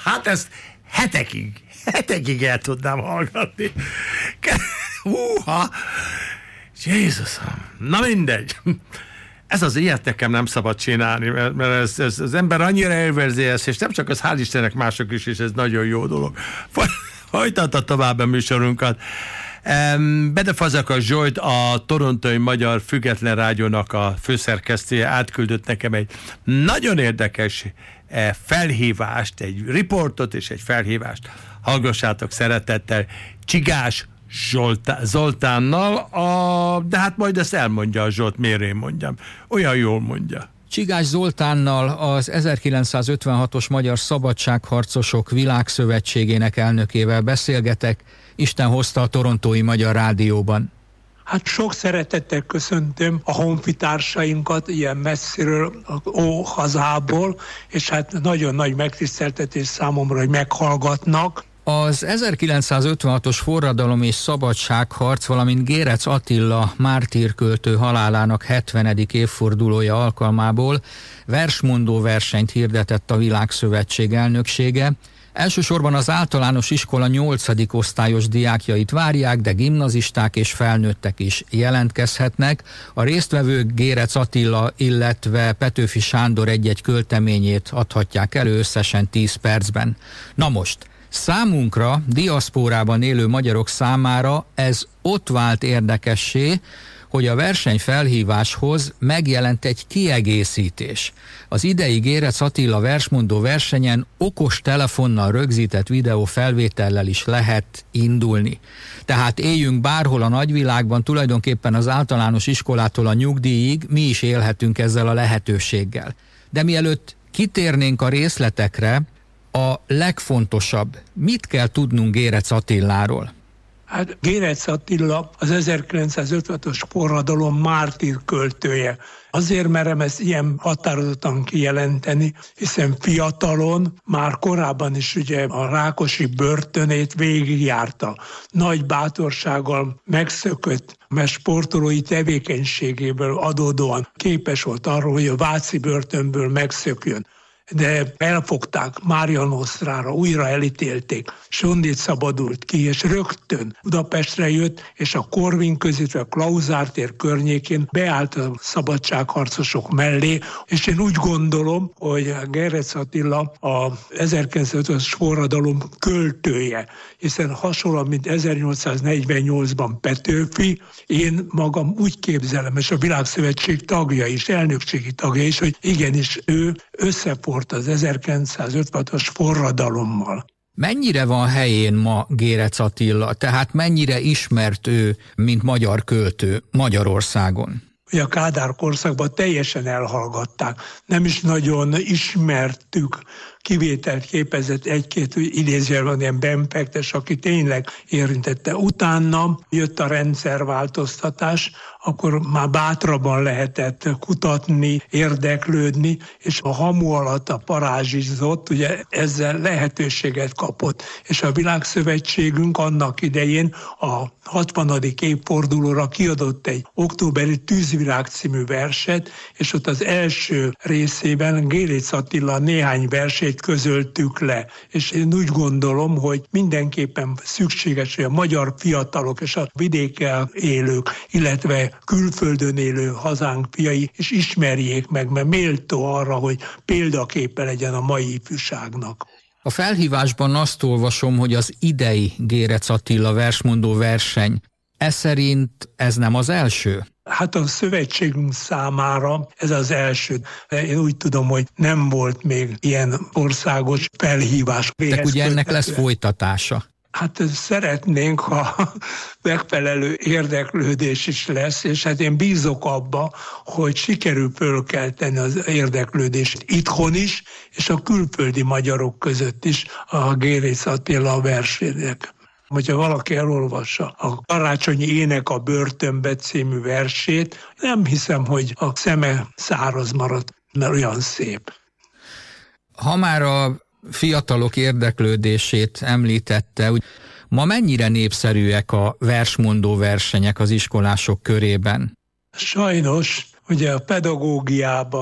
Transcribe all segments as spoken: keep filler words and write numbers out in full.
Hát ezt hetekig, hetekig el tudnám hallgatni. Húha! Jézusom! Na mindegy! Ez az ilyet nekem nem szabad csinálni, mert, mert ez, ez, az ember annyira elverzi ezt, és nem csak az, hál' Istennek mások is, és ez nagyon jó dolog. Folytatta tovább a műsorunkat. Bede Fazekas Zsolt, a Torontói Magyar Független Rádiónak a főszerkesztője átküldött nekem egy nagyon érdekes felhívást, egy riportot és egy felhívást. Hallgassátok szeretettel Csigás Zsoltán, Zoltánnal, a, de hát majd ezt elmondja a Zsolt, miért én mondjam. Olyan jól mondja. Csigás Zoltánnal, az ezerkilencszázötvenhatos Magyar Szabadságharcosok Világszövetségének elnökével beszélgetek. Isten hozta a Torontói Magyar Rádióban. Hát sok szeretettel köszöntöm a honfitársainkat ilyen messziről, ó hazából, és hát nagyon nagy megtiszteltetés számomra, hogy meghallgatnak. Az ezerkilencszázötvenhatos forradalom és szabadságharc, valamint Gérec Attila mártírköltő halálának hetvenedik évfordulója alkalmából versmondó versenyt hirdetett a Világszövetség elnöksége. Elsősorban az általános iskola nyolcadik osztályos diákjait várják, de gimnazisták és felnőttek is jelentkezhetnek. A résztvevők Gérec Attila, illetve Petőfi Sándor egy-egy költeményét adhatják elő összesen tíz percben. Na most, számunkra, diaszpórában élő magyarok számára ez ott vált érdekessé, hogy a versenyfelhíváshoz megjelent egy kiegészítés. Az idei Gérec Attila versmondó versenyen okos telefonnal rögzített videófelvétellel is lehet indulni. Tehát éljünk bárhol a nagyvilágban, tulajdonképpen az általános iskolától a nyugdíjig mi is élhetünk ezzel a lehetőséggel. De mielőtt kitérnénk a részletekre, a legfontosabb, mit kell tudnunk Gérec Attiláról? Hát Gérec Attila az ezerkilencszázötvenhatos forradalom mártír költője. Azért merem ezt ilyen határozottan kijelenteni, hiszen fiatalon, már korábban is ugye a Rákosi börtönét végigjárta. Nagy bátorsággal megszökött, mert sportolói tevékenységéből adódóan képes volt arról, hogy a váci börtönből megszökjön. De elfogták Mária Nostrára, újra elítélték, és onnét szabadult ki, és rögtön Budapestre jött, és a Korvin közítve a Klauzár tér környékén beállt a szabadságharcosok mellé, és én úgy gondolom, hogy Gérec Attila a ezerkilencszázötvenes forradalom költője, hiszen hasonlóan, mint ezernyolcszáznegyvennyolcban Petőfi, én magam úgy képzelem, és a Világszövetség tagja is, elnökségi tagja is, hogy igenis ő összefort az ezerkilencszázötvenhatos forradalommal. Mennyire van helyén ma Gérec Attila, tehát mennyire ismert ő, mint magyar költő Magyarországon? Ugye a Kádár korszakban teljesen elhallgatták. Nem is nagyon ismertük, kivételt képezett egy-két idézőjelben ilyen benfektes, aki tényleg érintette. Utána jött a rendszerváltoztatás, akkor már bátrabban lehetett kutatni, érdeklődni, és a hamu alatt a parázsizott, ugye ezzel lehetőséget kapott. És a Világszövetségünk annak idején a hatvanadik évfordulóra kiadott egy októberi Tűzvirág című verset, és ott az első részében Gérec Attila néhány versét közöltük le. És én úgy gondolom, hogy mindenképpen szükséges, hogy a magyar fiatalok és a vidéken élők, illetve külföldön élő hazánk fiai is ismerjék meg, mert méltó arra, hogy példaképe legyen a mai ifjúságnak. A felhívásban azt olvasom, hogy az idei Gérec Attila versmondó verseny, ez szerint ez nem az első? Hát a szövetségünk számára ez az első. Én úgy tudom, hogy nem volt még ilyen országos felhívás. De ugye ennek lesz folytatása? Hát szeretnénk, ha megfelelő érdeklődés is lesz, és hát én bízok abba, hogy sikerül fölkelteni az érdeklődést itthon is, és a külföldi magyarok között is a Gérec Attila versének. Hogyha valaki elolvassa a Karácsonyi ének a börtönbe című versét, nem hiszem, hogy a szeme száraz maradt, mert olyan szép. Ha már a fiatalok érdeklődését említette, hogy ma mennyire népszerűek a versmondó versenyek az iskolások körében? Sajnos, ugye a pedagógiában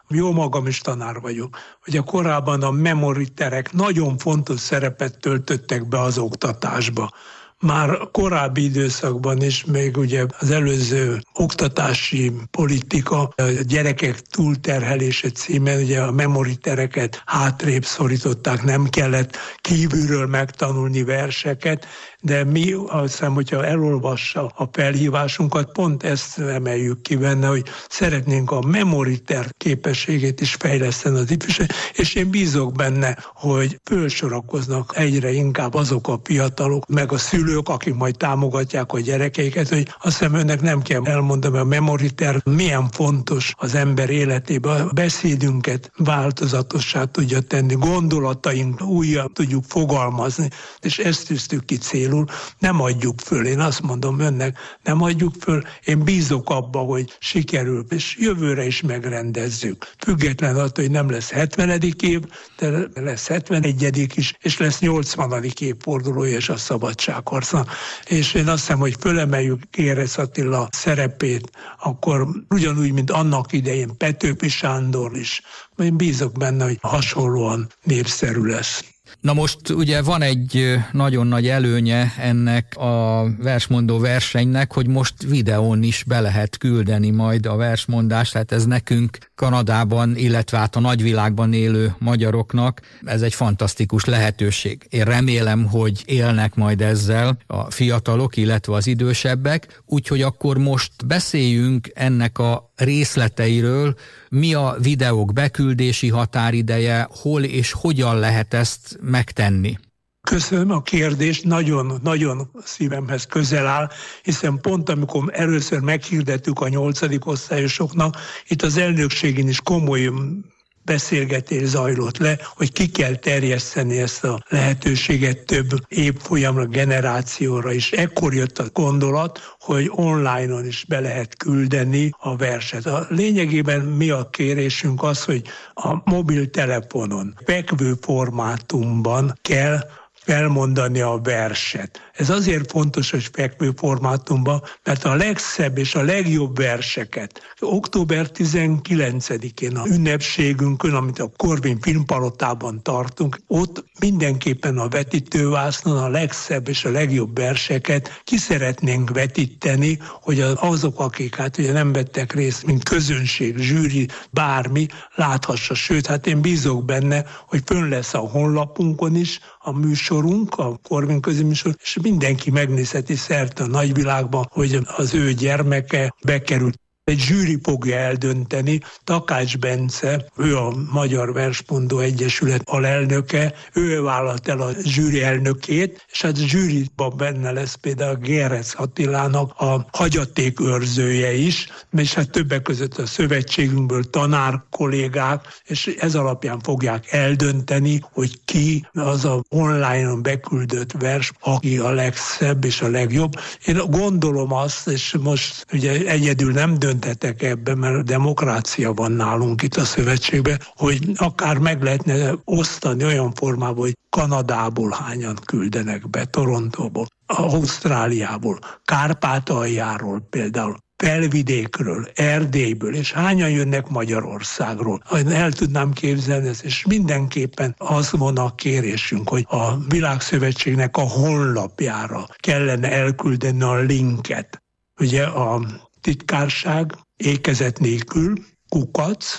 jó magam is tanár vagyok, hogy a korábban a memoriterek nagyon fontos szerepet töltöttek be az oktatásba. Már korábbi időszakban is, még ugye az előző oktatási politika, a gyerekek túlterhelése címen ugye a memoritereket hátrébb szorították, nem kellett kívülről megtanulni verseket, de mi azt hiszem, hogyha elolvassa a felhívásunkat, pont ezt emeljük ki benne, hogy szeretnénk a memoriter képességét is fejleszteni az ifjúság, és én bízok benne, hogy fölsorakoznak egyre inkább azok a fiatalok, meg a szülők, akik majd támogatják a gyerekeiket, hogy azt hiszem önnek nem kell elmondani, a memoriter milyen fontos az ember életében, a beszédünket változatossá tudja tenni, gondolataink újra tudjuk fogalmazni, és ezt tűztük ki célul. Nem adjuk föl, én azt mondom önnek, nem adjuk föl, én bízok abba, hogy sikerül, és jövőre is megrendezzük. Független attól, hogy nem lesz hetvenedik év, de lesz hetvenegyedik is, és lesz nyolcvanadik évfordulója és a szabadságharcnak. És én azt hiszem, hogy fölemeljük Gérec Attila szerepét, akkor ugyanúgy, mint annak idején Petőfi Sándor is. Én bízok benne, hogy hasonlóan népszerű lesz. Na most ugye van egy nagyon nagy előnye ennek a versmondó versenynek, hogy most videón is be lehet küldeni majd a versmondást, tehát ez nekünk Kanadában, illetve hát a nagyvilágban élő magyaroknak ez egy fantasztikus lehetőség. Én remélem, hogy élnek majd ezzel a fiatalok, illetve az idősebbek, úgyhogy akkor most beszéljünk ennek a részleteiről, mi a videók beküldési határideje, hol és hogyan lehet ezt megtenni. Köszönöm a kérdést, nagyon-nagyon szívemhez közel áll, hiszen pont amikor először meghirdettük a nyolcadik osztályosoknak, itt az elnökségén is komoly beszélgetés zajlott le, hogy ki kell terjeszteni ezt a lehetőséget több évfolyamra, generációra is. Ekkor jött a gondolat, hogy online-on is be lehet küldeni a verset. A lényegében mi a kérésünk az, hogy a mobiltelefonon fekvő formátumban kell felmondani a verset. Ez azért fontos, hogy fekvő formátumban, mert a legszebb és a legjobb verseket október tizenkilencedikén a ünnepségünkön, amit a Corvin Filmpalotában tartunk, ott mindenképpen a vetítővásznon a legszebb és a legjobb verseket ki szeretnénk vetíteni, hogy azok, akik hát ugye nem vettek részt, mint közönség, zsűri, bármi, láthassa. Sőt, hát én bízok benne, hogy fönn lesz a honlapunkon is a műsorunk, a Corvin köziműsor, és mindenki megnézheti szerte a nagyvilágban, hogy az ő gyermeke bekerült. Egy zsűri fogja eldönteni, Takács Bence, ő a Magyar Versmondó Egyesület alelnöke, ő vállalt el a zsűri elnökét, és hát a zsűriban benne lesz például Gérec Attilának a hagyatékőrzője is, és hát többek között a szövetségünkből tanár kollégák, és ez alapján fogják eldönteni, hogy ki az a online-on beküldött vers, aki a legszebb és a legjobb. Én gondolom azt, és most ugye egyedül nem dönt dönthetek ebben, mert demokrácia van nálunk itt a szövetségben, hogy akár meg lehetne osztani olyan formában, hogy Kanadából hányan küldenek be, Torontóból, Ausztráliából, Kárpátaljáról például, Felvidékről, Erdélyből, és hányan jönnek Magyarországról. El tudnám képzelni ezt, és mindenképpen az van a kérésünk, hogy a Világszövetségnek a honlapjára kellene elküldeni a linket. Ugye a titkárság ékezet nélkül, kukac,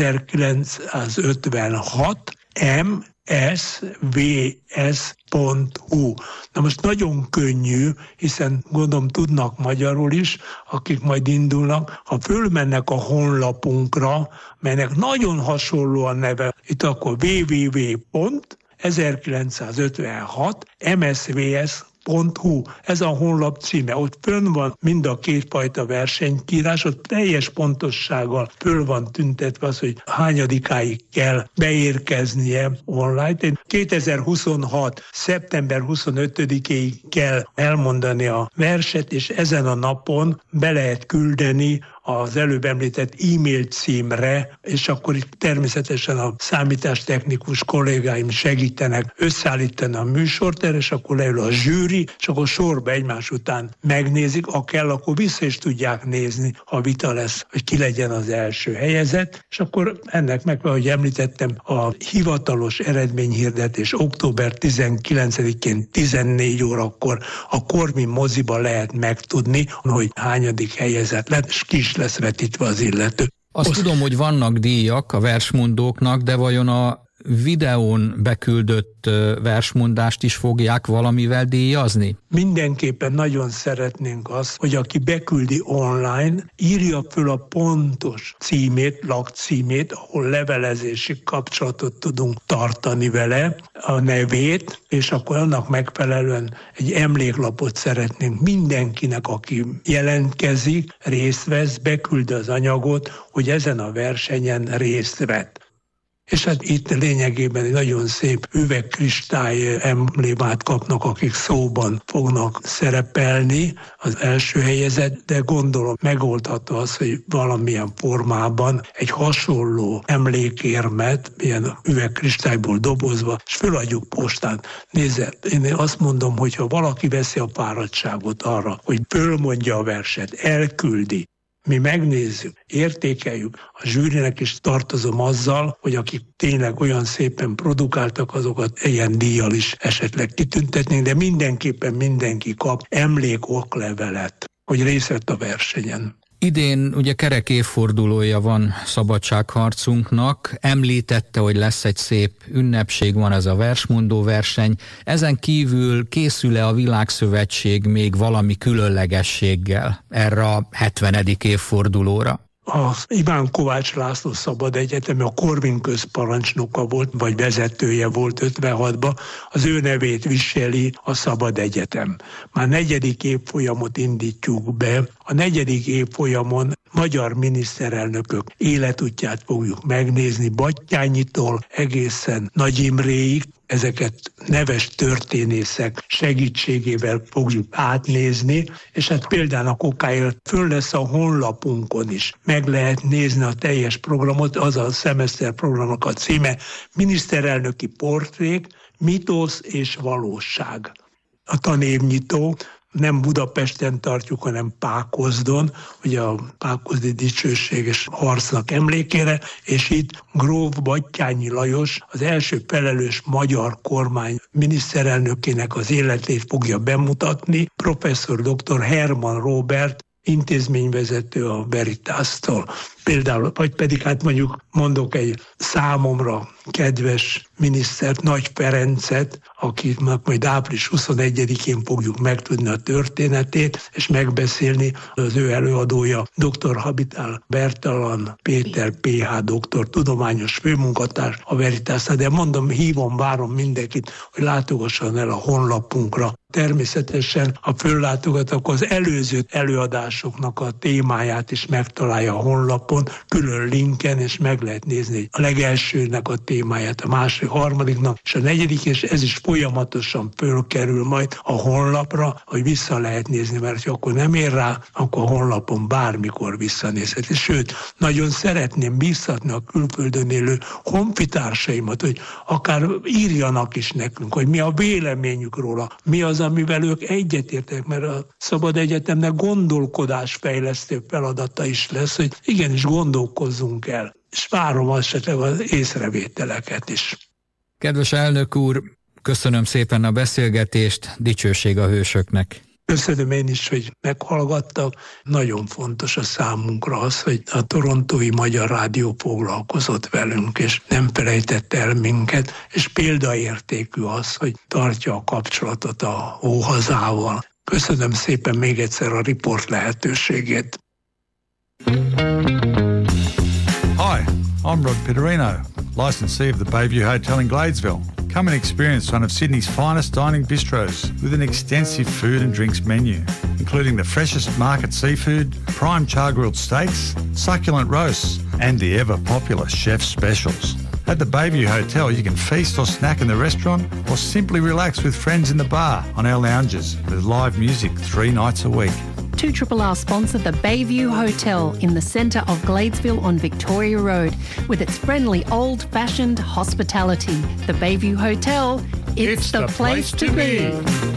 ezerkilencszázötvenhat em es vé es pont hu. Na most nagyon könnyű, hiszen gondolom tudnak magyarul is, akik majd indulnak, ha fölmennek a honlapunkra, melynek nagyon hasonló a neve, itt akkor double-u double-u double-u pont ezerkilencszázötvenhat em es vé es pont hu. Ez a honlap címe. Ott fönn van mind a kétfajta versenykírás, ott teljes pontossággal föl van tüntetve az, hogy hányadikáig kell beérkeznie online. Én kétezer-huszonhat. szeptember huszonötödikéig kell elmondani a verset, és ezen a napon be lehet küldeni az előbb említett e-mail címre, és akkor itt természetesen a számítástechnikus kollégáim segítenek összeállítani a műsort erre, és akkor leül a zsűri, és akkor sorba egymás után megnézik, ha kell, akkor vissza is tudják nézni, ha vita lesz, hogy ki legyen az első helyezett, és akkor ennek meg, ahogy említettem, a hivatalos eredményhirdetés október tizenkilencedikén tizennégy órakor a Korvin moziban lehet megtudni, hogy hányadik helyezett lett, és ki is lesz vetítve az illető. Azt Osz... tudom, hogy vannak díjak a versmondóknak, de vajon a videón beküldött versmondást is fogják valamivel díjazni? Mindenképpen nagyon szeretnénk azt, hogy aki beküldi online, írja föl a pontos címét, lakcímét, ahol levelezési kapcsolatot tudunk tartani vele, a nevét, és akkor annak megfelelően egy emléklapot szeretnénk mindenkinek, aki jelentkezik, részt vesz, beküldi az anyagot, hogy ezen a versenyen részt vett. És hát itt lényegében egy nagyon szép üvegkristály emblémát kapnak, akik szóban fognak szerepelni az első helyezet, de gondolom megoldható az, hogy valamilyen formában egy hasonló emlékérmet, ilyen üvegkristályból dobozva, és föladjuk postán. Nézze, én azt mondom, hogy ha valaki veszi a fáradtságot arra, hogy fölmondja a verset, elküldi, mi megnézzük, értékeljük, a zsűrinek is tartozom azzal, hogy akik tényleg olyan szépen produkáltak, azokat ilyen díjjal is esetleg kitüntetnénk, de mindenképpen mindenki kap emlékoklevelet, hogy részt vett a versenyen. Idén ugye kerek évfordulója van szabadságharcunknak, említette, hogy lesz egy szép ünnepség, van ez a versmondó verseny. Ezen kívül készül-e a Világszövetség még valami különlegességgel erre a hetvenedik évfordulóra? Az Iván Kovács László Szabad Egyetemi, a Korvin közparancsnoka volt, vagy vezetője volt ötvenhatban, az ő nevét viseli a Szabad Egyetem. Már negyedik évfolyamot indítjuk be, a negyedik évfolyamon magyar miniszterelnökök életútját fogjuk megnézni, Batthyányitól egészen Nagy Imréig, ezeket neves történészek segítségével fogjuk átnézni, és hát példának okáért föl lesz a honlapunkon is. Meg lehet nézni a teljes programot, az a szemeszter programnak a címe, miniszterelnöki portrék, mitosz és valóság. A tanévnyitó nem Budapesten tartjuk, hanem Pákozdon, ugye a pákozdi dicsőséges harcnak emlékére, és itt gróf Batthyányi Lajos, az első felelős magyar kormány miniszterelnökének az életét fogja bemutatni, professzor dr. Herman Róbert, intézményvezető a Veritástól. Például, vagy pedig hát mondjuk mondok egy számomra kedves minisztert, Nagy Ferencet, akinek majd április huszonegyedikén fogjuk megtudni a történetét, és megbeszélni. Az ő előadója dr. Habitál Bertalan Péter pé há doktor, tudományos főmunkatárs a Veritasnál, de mondom, hívom, várom mindenkit, hogy látogasson el a honlapunkra. Természetesen, ha föllátogat, akkor az előző előadásoknak a témáját is megtalálja a honlapon, külön linken, és meg lehet nézni a legelsőnek a témáját, a második, harmadiknak, és a negyedik, és ez is folyamatosan fölkerül majd a honlapra, hogy vissza lehet nézni, mert ha akkor nem ér rá, akkor a honlapon bármikor visszanézhet. Sőt, nagyon szeretném biztatni a külföldön élő honfitársaimat, hogy akár írjanak is nekünk, hogy mi a véleményük róla, mi az, amivel ők egyetértek, mert a Szabad Egyetemnek gondolkodásfejlesztő feladata is lesz, hogy igenis gondolkozzunk el, és várom esetleg az észrevételeket is. Kedves elnök úr, köszönöm szépen a beszélgetést, dicsőség a hősöknek. Köszönöm én is, hogy meghallgattak. Nagyon fontos a számunkra az, hogy a Torontói Magyar Rádió foglalkozott velünk, és nem felejtett el minket, és példaértékű az, hogy tartja a kapcsolatot a óhazával. Köszönöm szépen még egyszer a riport lehetőségét. Hi, I'm Rod Pitterino, licensee of the Bayview Hotel in Gladesville. Come and experience one of Sydney's finest dining bistros with an extensive food and drinks menu, including the freshest market seafood, prime char-grilled steaks, succulent roasts, and the ever-popular chef's specials. At the Bayview Hotel, you can feast or snack in the restaurant or simply relax with friends in the bar on our lounges with live music three nights a week. two R R R sponsor the Bayview Hotel in the centre of Gladesville on Victoria Road with its friendly old-fashioned hospitality. The Bayview Hotel, it's, it's the, the place, place to be.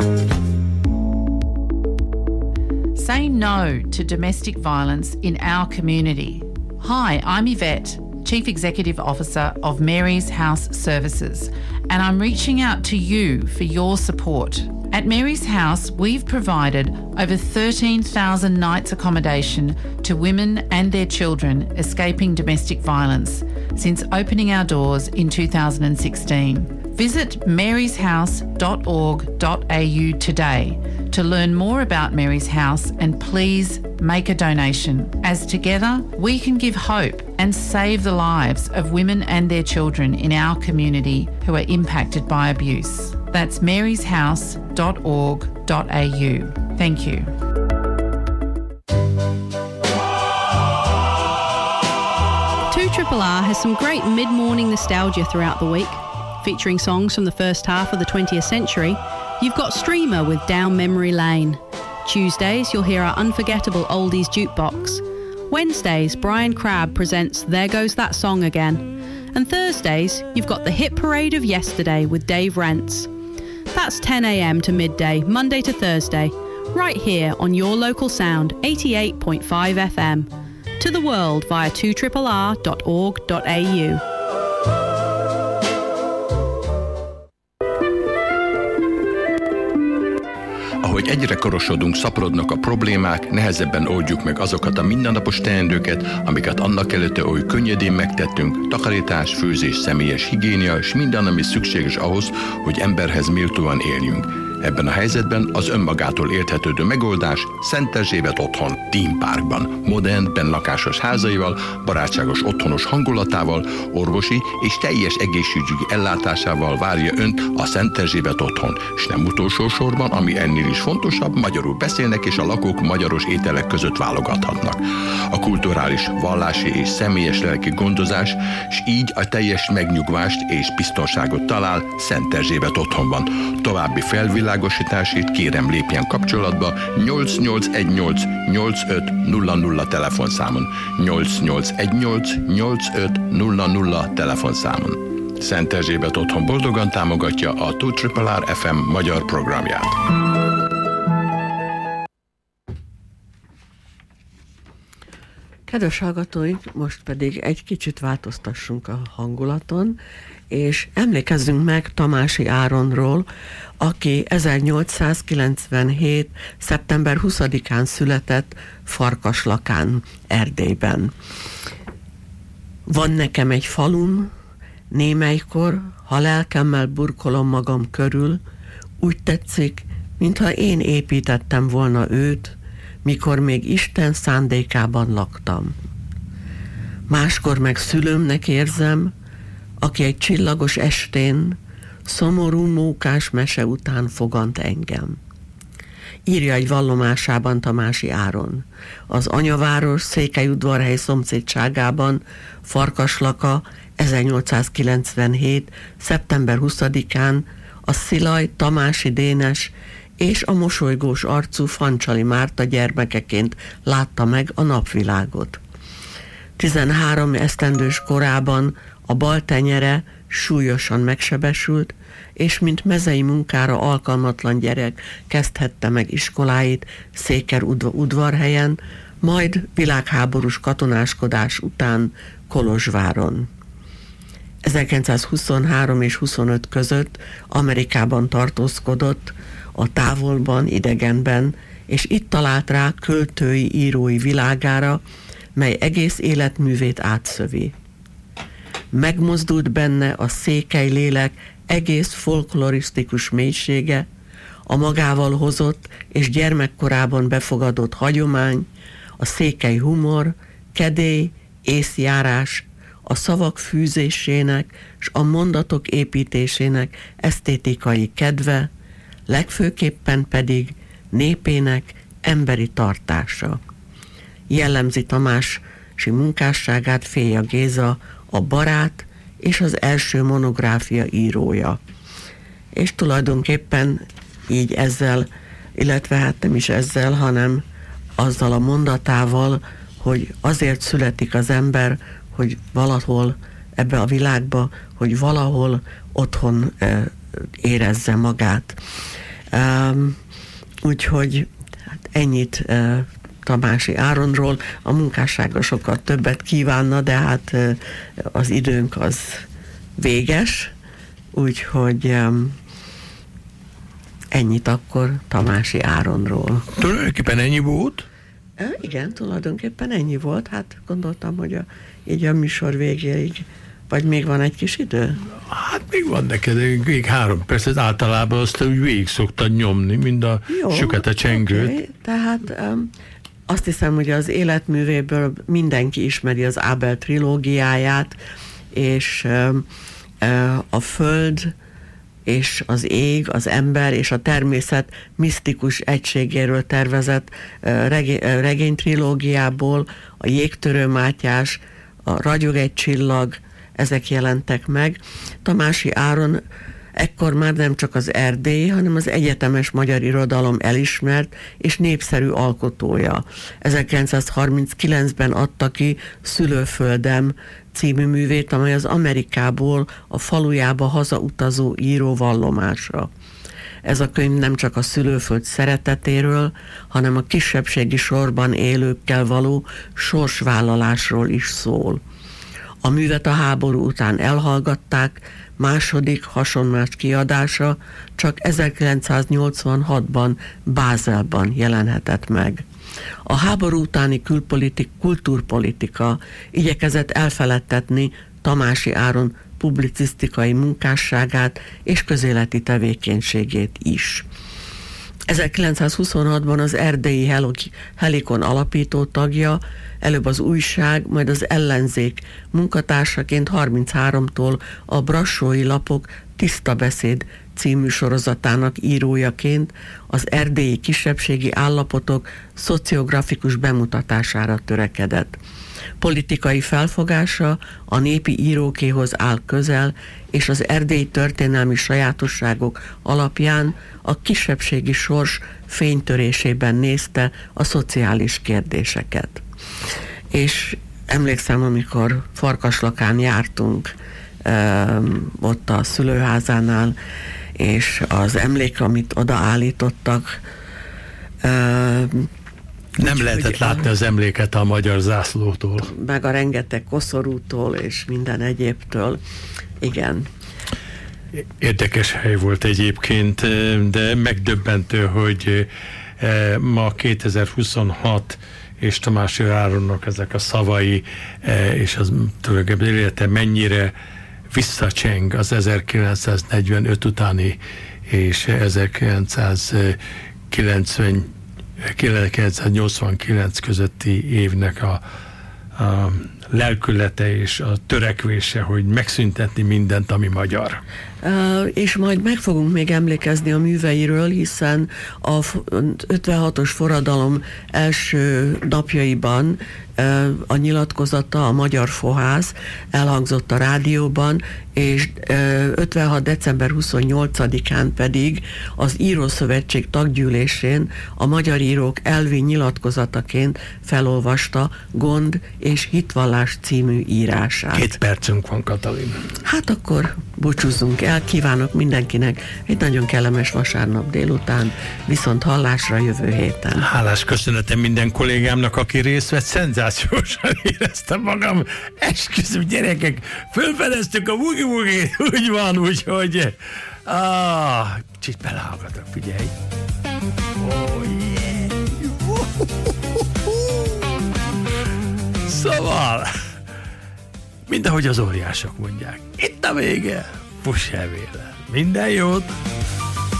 Say no to domestic violence in our community. Hi, I'm Yvette, Chief Executive Officer of Mary's House Services, and I'm reaching out to you for your support. At Mary's House, we've provided over thirteen thousand nights accommodation to women and their children escaping domestic violence since opening our doors in two thousand sixteen. Visit marys house dot org dot a u today to learn more about Mary's House, and please make a donation, as together we can give hope and save the lives of women and their children in our community who are impacted by abuse. That's marys house dot org dot a u. Thank you. two R R R has some great mid-morning nostalgia throughout the week. Featuring songs from the first half of the twentieth century, you've got Streamer with Down Memory Lane. Tuesdays, you'll hear our unforgettable oldies jukebox. Wednesdays, Brian Crabb presents There Goes That Song Again. And Thursdays, you've got the hit parade of yesterday with Dave Rents. That's ten a.m. to midday, Monday to Thursday, right here on your local sound, eighty-eight point five F M. To the world via two R R R dot org dot a u. Ahogy egyre korosodunk, szaporodnak a problémák, nehezebben oldjuk meg azokat a mindennapos teendőket, amiket annak előtte oly könnyedén megtettünk, takarítás, főzés, személyes higiénia és minden, ami szükséges ahhoz, hogy emberhez méltóan éljünk. Ebben a helyzetben az önmagától érthetődő megoldás Szent Erzsébet otthon, Theme Parkban, modern, bennlakásos házaival, barátságos otthonos hangulatával, orvosi és teljes egészségügyi ellátásával várja önt a Szent Erzsébet otthon, és nem utolsó sorban, ami ennél is fontosabb, magyarul beszélnek és a lakók magyaros ételek között válogathatnak. A kulturális, vallási és személyes lelki gondozás, és így a teljes megnyugvást és biztonságot talál Szent Erzsébet otthonban. További felvilágosításért kérem lépjen kapcsolatba nyolc nyolc egy nyolc nyolc öt nulla nulla telefonszámon, nyolc nyolc egy nyolc nyolc öt nulla nulla telefonszámon. Szent Erzsébet otthon boldogan támogatja a two R R R F M magyar programját. Kedves hallgatóink, most pedig egy kicsit változtassunk a hangulaton, és emlékezzünk meg Tamási Áronról, aki ezernyolcszázkilencvenhét. szeptember huszadikán született Farkaslakán, Erdélyben. Van nekem egy falum, némelykor, ha lelkemmel burkolom magam körül, úgy tetszik, mintha én építettem volna őt, mikor még Isten szándékában laktam. Máskor meg szülőmnek érzem, aki egy csillagos estén, szomorú mókás mese után fogant engem. Írja egy vallomásában Tamási Áron. Az anyaváros Székelyudvarhely szomszédságában Farkaslaka ezernyolcszázkilencvenhét. szeptember huszadikán a Szilaj Tamási Dénes és a mosolygós arcú Fancsali Márta gyermekeként látta meg a napvilágot. tizenhárom esztendős korában a bal tenyere súlyosan megsebesült, és mint mezei munkára alkalmatlan gyerek kezdhette meg iskoláit Székelyudvarhelyen, majd világháborús katonáskodás után Kolozsváron. ezerkilencszázhuszonhárom és huszonöt között Amerikában tartózkodott, a távolban, idegenben, és itt talált rá költői, írói világára, mely egész életművét átszövi. Megmozdult benne a székely lélek egész folklorisztikus mélysége, a magával hozott és gyermekkorában befogadott hagyomány, a székely humor, kedély, észjárás, a szavak fűzésének és a mondatok építésének esztétikai kedve, legfőképpen pedig népének emberi tartása. Jellemzi Tamási munkásságát Féja Géza, a barát és az első monográfia írója. És tulajdonképpen így ezzel, illetve hát nem is ezzel, hanem azzal a mondatával, hogy azért születik az ember, hogy valahol ebbe a világba, hogy valahol otthon uh, érezze magát. Um, úgyhogy hát ennyit uh, Tamási Áronról. A munkássága sokkal többet kívánna, de hát uh, az időnk az véges, úgyhogy um, ennyit akkor Tamási Áronról. Tulajdonképpen ennyi volt? E, igen, tulajdonképpen ennyi volt. Hát gondoltam, hogy a, így a műsor végéig, vagy még van egy kis idő? Hát még van neked, még három perc, ez általában azt úgy végig szoktad nyomni, mind a süket a csengőt. Okay. Tehát um, azt hiszem, hogy az életművéből mindenki ismeri az Ábel trilógiáját, és um, uh, a Föld és az ég, az ember és a természet misztikus egységéről tervezett uh, regé- uh, regénytrilógiából a Jégtörő Mátyás, a Ragyog egy csillag, ezek jelentek meg. Tamási Áron ekkor már nem csak az erdélyi, hanem az egyetemes magyar irodalom elismert és népszerű alkotója. ezerkilencszázharminckilencben adta ki Szülőföldem című művét, amely az Amerikából a falujába hazautazó író vallomása. Ez a könyv nem csak a szülőföld szeretetéről, hanem a kisebbségi sorban élőkkel való sorsvállalásról is szól. A művet a háború után elhallgatták, második hasonlás kiadása csak ezerkilencszáznyolcvanhatban Bázelban jelenhetett meg. A háború utáni külpolitik, kultúrpolitika igyekezett elfeledtetni Tamási Áron publicisztikai munkásságát és közéleti tevékenységét is. ezerkilencszázhuszonhatban az erdélyi Helikon alapító tagja, előbb az újság, majd az ellenzék munkatársaként harmincháromtól a Brassói Lapok Tiszta Beszéd című sorozatának írójaként az erdélyi kisebbségi állapotok szociografikus bemutatására törekedett. Politikai felfogása a népi írókéhoz áll közel, és az erdélyi történelmi sajátosságok alapján a kisebbségi sors fénytörésében nézte a szociális kérdéseket. És emlékszem, amikor Farkaslakán jártunk ott a szülőházánál, és az emlék, amit odaállítottak, nem úgy, lehetett látni a, az emléket a magyar zászlótól. Meg a rengeteg koszorútól és minden egyébtől. Igen. Érdekes hely volt egyébként, de megdöbbentő, hogy ma kétezer-huszonhat és Tamási Áronnak ezek a szavai, és az tulajdonképpen élete mennyire visszacseng az ezerkilencszáznegyvenöt utáni és ezerkilencszáznyolcvankilenc közötti évnek a, a lelkülete és a törekvése, hogy megszüntetni mindent, ami magyar. Uh, és majd meg fogunk még emlékezni a műveiről, hiszen a ötvenhatos forradalom első napjaiban uh, a nyilatkozata, a Magyar Fohász elhangzott a rádióban, és uh, ötvenhat december huszonnyolcadikán pedig az Írószövetség taggyűlésén a magyar írók elvi nyilatkozataként felolvasta Gond és hitvallás című írását. Két percünk van, Katalin. Hát akkor búcsúzzunk el. Kívánok mindenkinek egy nagyon kellemes vasárnap délután, viszont hallásra jövő héten. Hálás köszönetem minden kollégámnak, aki részt vett, szenzációsan éreztem magam. Esküszöm, gyerekek, fölfedeztük a bugi-bugit, úgy van, úgyhogy ah, kicsit belehallgatok, figyelj. Oh, yeah. Szóval, mind ahogy az óriások mondják, itt a vége. Puss el véle. Minden jót!